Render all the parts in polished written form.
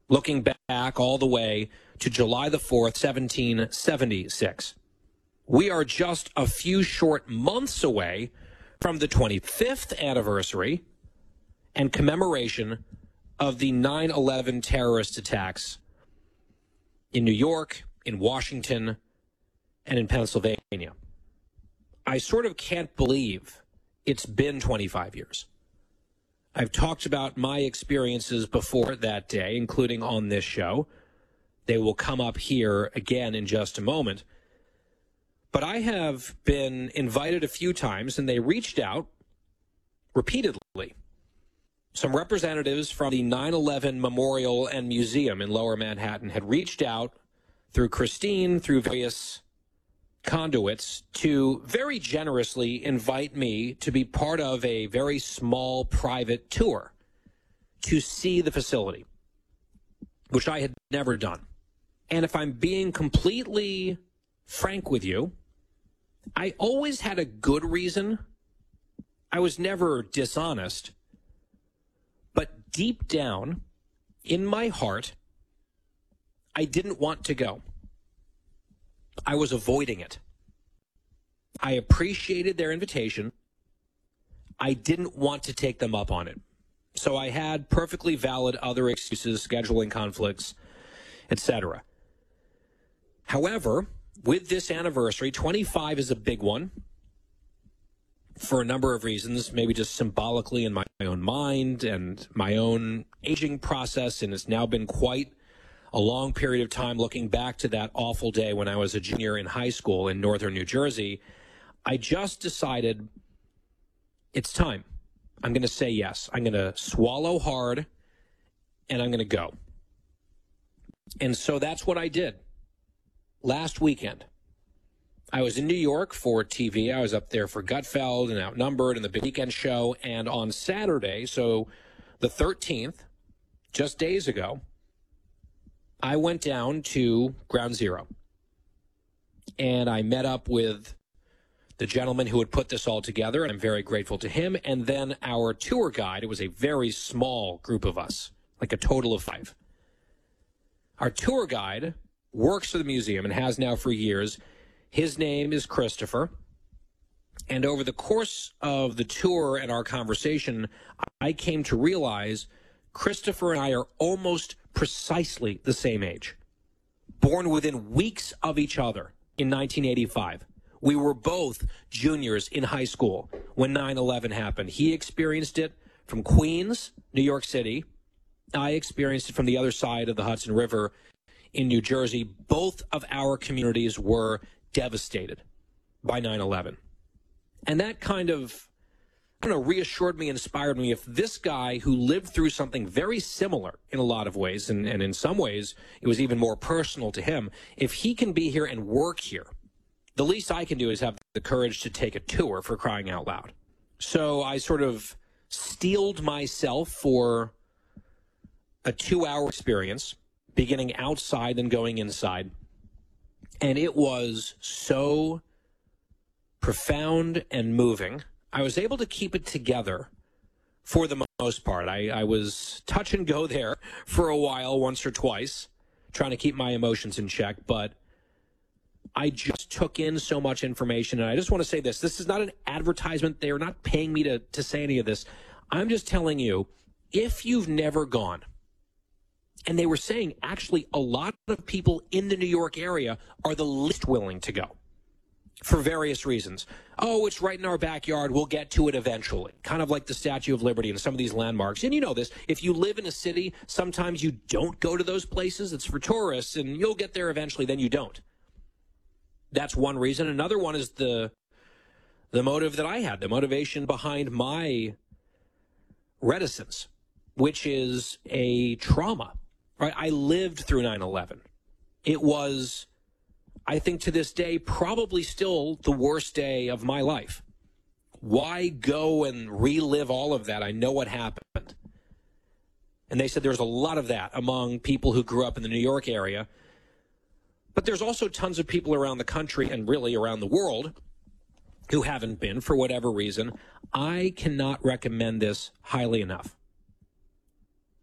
looking back all the way to July the 4th, 1776. We are just a few short months away from the 25th anniversary and commemoration of the 9/11 terrorist attacks in New York, in Washington, and in Pennsylvania. I sort of can't believe it's been 25 years. I've talked about my experiences before that day, including on this show. They will come up here again in just a moment. But I have been invited a few times, and they reached out repeatedly. Some representatives from the 9/11 Memorial and Museum in Lower Manhattan had reached out through Christine, through various conduits, to very generously invite me to be part of a very small private tour to see the facility, which I had never done. And if I'm being completely frank with you, I always had a good reason. I was never dishonest. But deep down in my heart, I didn't want to go. I was avoiding it. I appreciated their invitation. I didn't want to take them up on it. So I had perfectly valid other excuses, scheduling conflicts, etc. However, with this anniversary, 25 is a big one for a number of reasons, maybe just symbolically in my own mind and my own aging process, and it's now been quite a long period of time looking back to that awful day when I was a junior in high school in northern New Jersey. I just decided it's time. I'm going to say yes. I'm going to swallow hard, and I'm going to go. And so that's what I did. Last weekend, I was in New York for TV. I was up there for Gutfeld and Outnumbered and the Big Weekend Show. And on Saturday, so the 13th, just days ago, I went down to Ground Zero. And I met up with the gentleman who had put this all together, and I'm very grateful to him. And then our tour guide. It was a very small group of us, like a total of 5. Our tour guide works for the museum and has now for years. His name is Christopher. And over the course of the tour and our conversation, I came to realize Christopher and I are almost precisely the same age. Born within weeks of each other in 1985. We were both juniors in high school when 9/11 happened. He experienced it from Queens, New York City. I experienced it from the other side of the Hudson River in New Jersey. Both of our communities were devastated by 9/11. And that kind of, reassured me, inspired me. If this guy who lived through something very similar in a lot of ways, and in some ways it was even more personal to him, if he can be here and work here, the least I can do is have the courage to take a tour, for crying out loud. So I sort of steeled myself for a 2-hour experience, beginning outside and going inside. And it was so profound and moving. I was able to keep it together for the most part. I was touch and go there for a while, once or twice, trying to keep my emotions in check. But I just took in so much information. And I just want to say this. This is not an advertisement. They are not paying me to say any of this. I'm just telling you, if you've never gone, and they were saying, actually, a lot of people in the New York area are the least willing to go for various reasons. Oh, it's right in our backyard. We'll get to it eventually. Kind of like the Statue of Liberty and some of these landmarks. And you know this. If you live in a city, sometimes you don't go to those places. It's for tourists, and you'll get there eventually. Then you don't. That's one reason. Another one is the motive that I had, the motivation behind my reticence, which is a trauma. Right? I lived through 9/11. It was, I think to this day, probably still the worst day of my life. Why go and relive all of that? I know what happened. And they said there's a lot of that among people who grew up in the New York area. But there's also tons of people around the country and really around the world who haven't been for whatever reason. I cannot recommend this highly enough.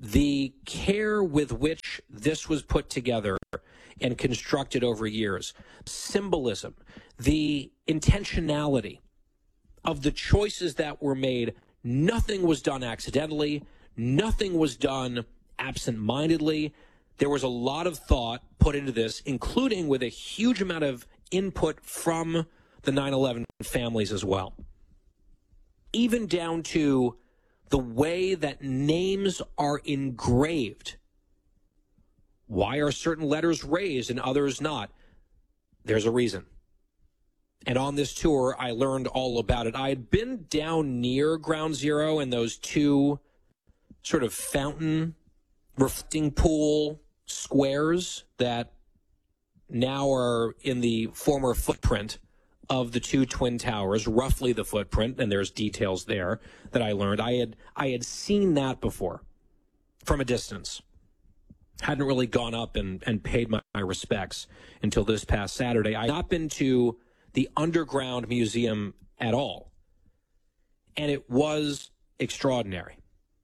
the care with which this was put together and constructed over years, symbolism, the intentionality of the choices that were made, nothing was done accidentally, nothing was done absent-mindedly. There was a lot of thought put into this, including with a huge amount of input from the 9/11 families as well. Even down to the way that names are engraved. Why are certain letters raised and others not? There's a reason. And on this tour, I learned all about it. I had been down near Ground Zero in those two sort of fountain, reflecting pool squares that now are in the former footprint of the two Twin Towers, roughly the footprint, and there's details there that I learned. I had seen that before from a distance. Hadn't really gone up and paid my respects until this past Saturday. I had not been to the underground museum at all, and it was extraordinary.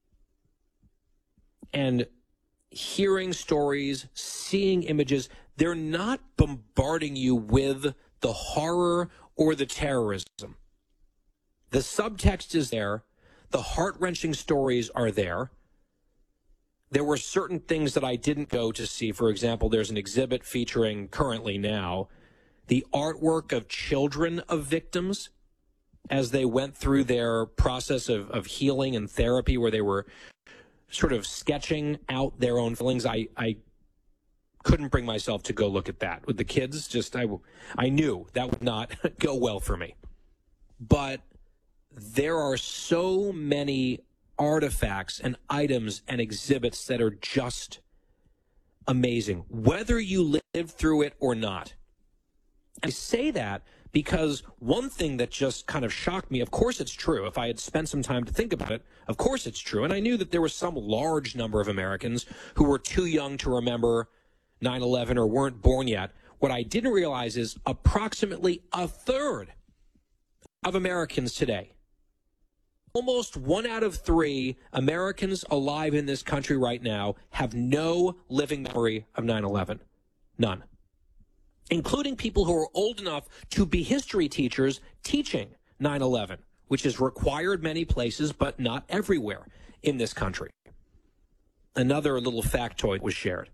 And hearing stories, seeing images, they're not bombarding you with the horror or the terrorism. The subtext is there. The heart-wrenching stories are there. There were certain things that I didn't go to see. For example, there's an exhibit featuring, currently now, the artwork of children of victims as they went through their process of healing and therapy, where they were sort of sketching out their own feelings. I couldn't bring myself to go look at that with the kids. I knew that would not go well for me. But there are so many artifacts and items and exhibits that are just amazing, whether you lived through it or not. I say that because one thing that just kind of shocked me, of course it's true. If I had spent some time to think about it, of course it's true. And I knew that there was some large number of Americans who were too young to remember 9/11 or weren't born yet. What I didn't realize is approximately a third of Americans today, almost 1 out of 3 Americans alive in this country right now, have no living memory of 9/11. None. Including people who are old enough to be history teachers teaching 9/11, which is required many places, but not everywhere in this country. Another little factoid was shared.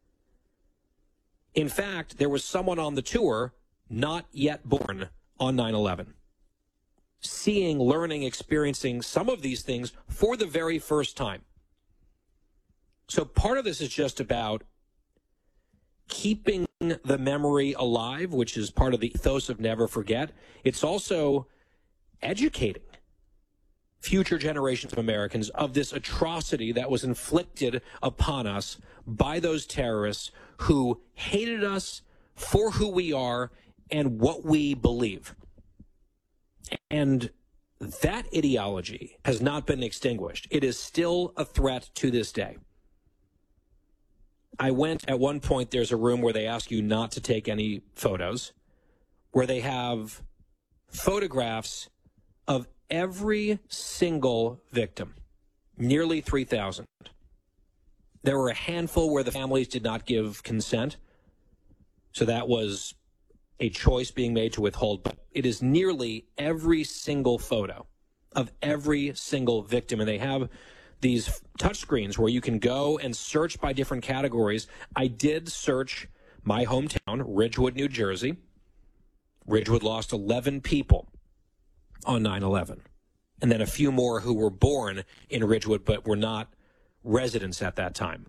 In fact, there was someone on the tour not yet born on 9/11, seeing, learning, experiencing some of these things for the very first time. So part of this is just about keeping the memory alive, which is part of the ethos of Never Forget. It's also educating future generations of Americans of this atrocity that was inflicted upon us by those terrorists who hated us for who we are and what we believe. And that ideology has not been extinguished. It is still a threat to this day. I went at one point, there's a room where they ask you not to take any photos, where they have photographs of every single victim, nearly 3,000. There were a handful where the families did not give consent, so that was a choice being made to withhold, but it is nearly every single photo of every single victim, and they have these touchscreens where you can go and search by different categories. I did search my hometown, Ridgewood, New Jersey. Ridgewood lost 11 people on 9/11, and then a few more who were born in Ridgewood but were not residents at that time.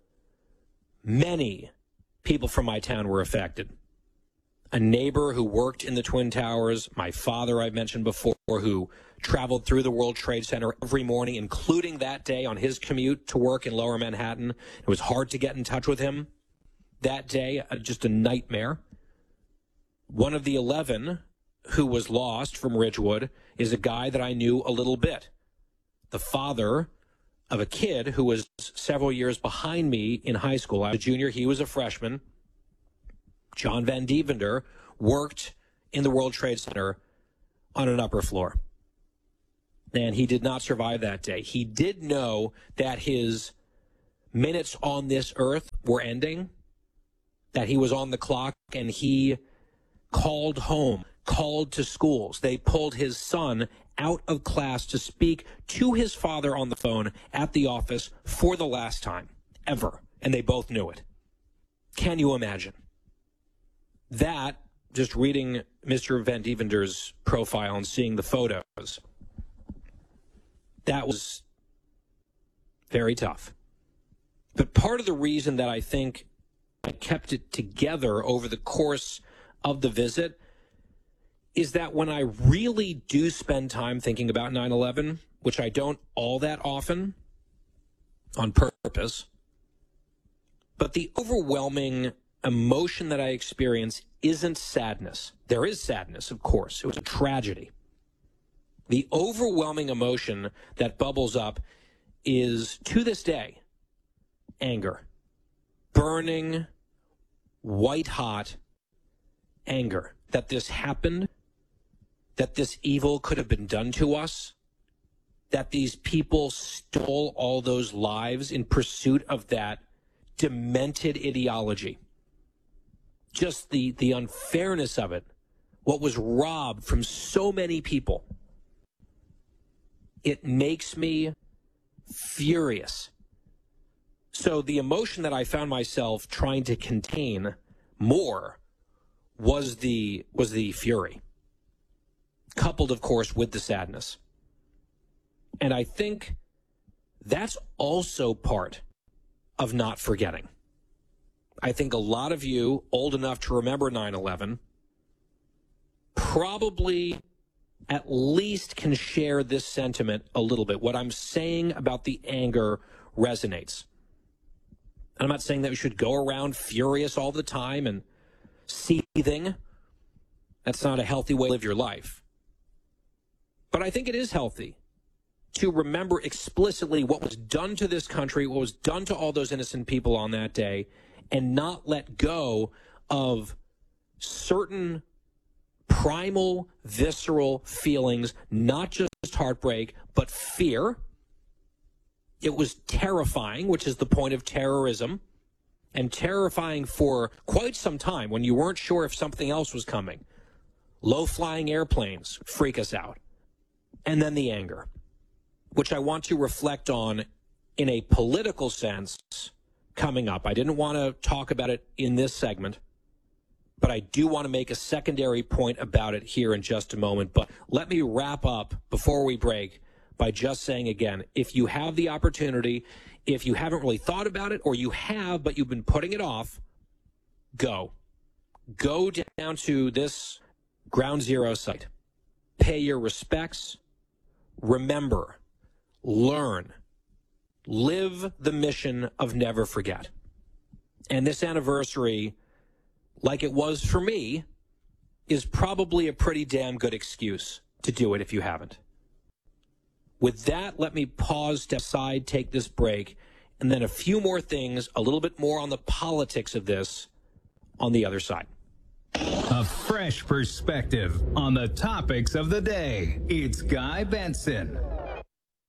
Many people from my town were affected. A neighbor who worked in the Twin Towers, my father I've mentioned before, who traveled through the World Trade Center every morning, including that day on his commute to work in Lower Manhattan. It was hard to get in touch with him that day, just a nightmare. One of the 11 who was lost from Ridgewood is a guy that I knew a little bit. The father of a kid who was several years behind me in high school. I was a junior, he was a freshman. John Van Dievender worked in the World Trade Center on an upper floor. And he did not survive that day. He did know that his minutes on this earth were ending, that he was on the clock and he called home, called to schools. They pulled his son out of class to speak to his father on the phone at the office for the last time ever, and they both knew it. Can you imagine? That, just reading Mr. Van Deventer's profile and seeing the photos, that was very tough. But part of the reason that I think I kept it together over the course of the visit is that when I really do spend time thinking about 9/11, which I don't all that often on purpose, but the overwhelming emotion that I experience isn't sadness. There is sadness, of course. It was a tragedy. The overwhelming emotion that bubbles up is, to this day, anger. Burning, white-hot anger that this happened, that this evil could have been done to us, that these people stole all those lives in pursuit of that demented ideology. Just the unfairness of it, what was robbed from so many people. It makes me furious. So the emotion that I found myself trying to contain more was the fury, coupled, of course, with the sadness. And I think that's also part of not forgetting. I think a lot of you, old enough to remember 9/11, probably at least can share this sentiment a little bit. What I'm saying about the anger resonates. I'm not saying that we should go around furious all the time and seething. That's not a healthy way to live your life. But I think it is healthy to remember explicitly what was done to this country, what was done to all those innocent people on that day, and not let go of certain primal, visceral feelings, not just heartbreak, but fear. It was terrifying, which is the point of terrorism, and terrifying for quite some time when you weren't sure if something else was coming. Low-flying airplanes freak us out. And then the anger, which I want to reflect on in a political sense coming up. I didn't want to talk about it in this segment, but I do want to make a secondary point about it here in just a moment. But let me wrap up before we break by just saying again, if you have the opportunity, if you haven't really thought about it, or you have, but you've been putting it off, go. Go down to this Ground Zero site. Pay your respects. Remember. Learn. Live the mission of never forget. And this anniversary, like it was for me, is probably a pretty damn good excuse to do it if you haven't. With that, let me pause, step aside, take this break, and then a few more things, a little bit more on the politics of this on the other side. A fresh perspective on the topics of the day. It's Guy Benson.